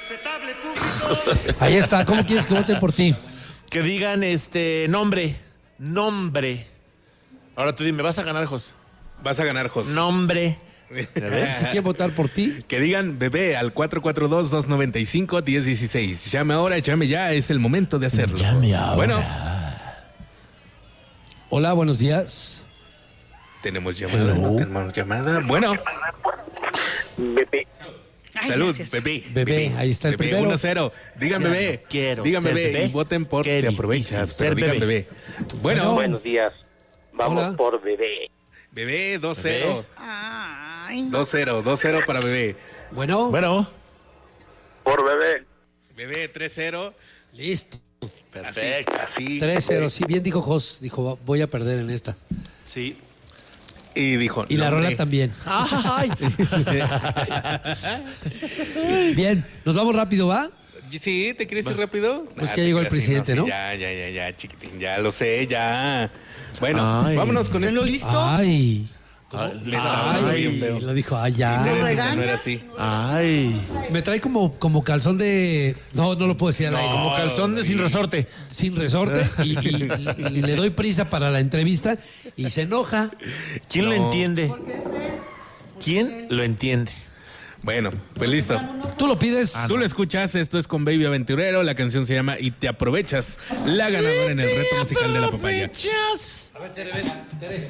Respetable público. Ahí está. ¿Cómo quieres que voten por ti? Que digan nombre. Ahora tú dime, ¿vas a ganar, Jos? Vas a ganar, Jos. Nombre. Si quieren votar por ti. Que digan bebé al 442-295-1016. Llame ahora, llame ya, es el momento de hacerlo. Llame ahora. Bueno, Hola, buenos días. tenemos llamada, Hello. no tenemos llamada. Bueno, Bebé. Ay, salud, gracias. bebé. Ahí está el bebé, primero. 1-0. Digan Ya bebé. no quiero Digan ser bebé bebé. y voten por Qué te aprovechas. difícil Pero ser digan bebé. bebé. Bueno, Buenos días. Vamos Hola. por bebé. bebé 2-0. Bebé. Ay, 2-0 para bebé. Bueno, Bueno, Por bebé. Bebé 3-0. listo. perfecto. Así. 3-0. Sí, bien dijo Jos. Dijo, voy a perder en esta. Sí. Y dijo. Y la nombre. rola también. Ay. Bien, nos vamos rápido, ¿va? Sí, ¿te quieres ir rápido? Pues que te llegó el creas, sí, presidente, ¿no? Sí, ya, chiquitín, ya lo sé, ya. Bueno, Ay. vámonos con esto. listo? Ay. Le estaba hablando bien Ay, feo. lo dijo, ay, ya. Teresita, no era así. Ay. Me trae como calzón de... No lo puedo decir al aire. Como calzón de sin resorte. Sin resorte y le doy prisa para la entrevista y se enoja. ¿Quién lo entiende? ¿Quién lo entiende? Bueno, pues listo. Tú lo pides. Tú lo escuchas, esto es con Baby Aventurero, la canción se llama Y te aprovechas, la ganadora en el reto musical de la papaya. A ver, Tere, ven, Tere.